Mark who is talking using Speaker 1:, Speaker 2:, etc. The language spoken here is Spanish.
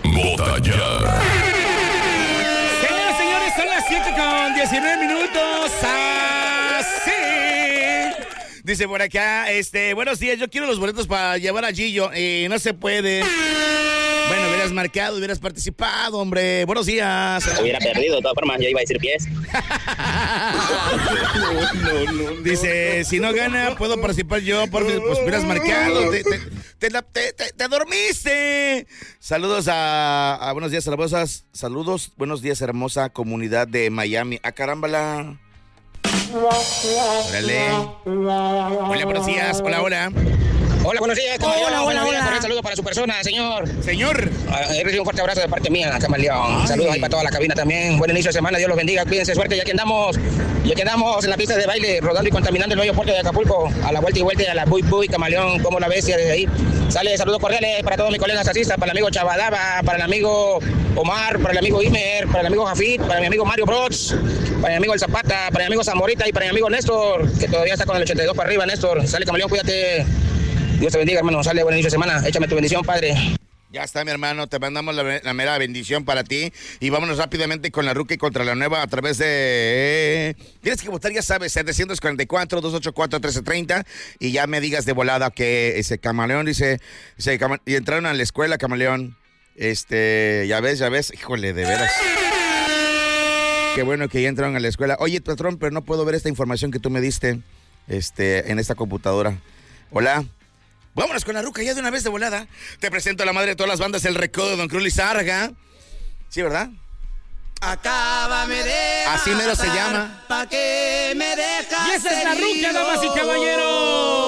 Speaker 1: Vota ya.
Speaker 2: Señoras, señores, son las 7:19. Así. Dice por acá, buenos días, yo quiero los boletos para llevar a Gillo. No se puede. Bueno, hubieras marcado, hubieras participado, hombre. Buenos días.
Speaker 3: Hubiera perdido, de todas formas, yo iba a decir pies.
Speaker 2: No. Dice, si no gana, puedo participar yo, porque pues hubieras marcado. Te dormiste. Saludos a buenos días, hermosas. Saludos, buenos días, hermosa comunidad de Miami. A carámbala. Órale. Hola, buenos días. Hola.
Speaker 3: Hola, buenos días, Camaleón. Hola. Un saludo para su persona, señor. He recibido un fuerte abrazo de parte mía, Camaleón. Saludos ahí para toda la cabina también. Buen inicio de semana, Dios los bendiga. Cuídense, suerte. Ya que andamos en la pista de baile, rodando y contaminando el bello puerto de Acapulco. A la vuelta y vuelta, a la Buy, Camaleón, como la bestia desde ahí. Sale saludos cordiales para todos mis colegas taxistas, para el amigo Chavadaba, para el amigo Omar, para el amigo Imer, para el amigo Jafit, para mi amigo Mario Broch, para mi amigo El Zapata, para mi amigo Zamorita y para mi amigo Néstor, que todavía está con el 82 para arriba, Néstor. Sale, Camaleón, cuídate. Dios te bendiga, hermano. Sale, buen inicio de semana. Échame tu bendición, padre.
Speaker 2: Ya está, mi hermano. Te mandamos la mera bendición para ti. Y vámonos rápidamente con la Rookie contra la Nueva a través de... Tienes que votar, ya sabes, 744-284-1330. Y ya me digas de volada que ese Camaleón dice... y entraron a la escuela, Camaleón. Ya ves. Híjole, de veras. Qué bueno que ya entraron a la escuela. Oye, patrón, pero no puedo ver esta información que tú me diste en esta computadora. Hola. Vámonos con la ruca ya de una vez de volada. Te presento a la madre de todas las bandas, el Recodo de Don Cruz Lizárraga. Sí, ¿verdad?
Speaker 4: Acábame de
Speaker 2: así mero se llama.
Speaker 4: ¿Pa' qué me dejas?
Speaker 2: Y esa es la ruca, damas y caballeros.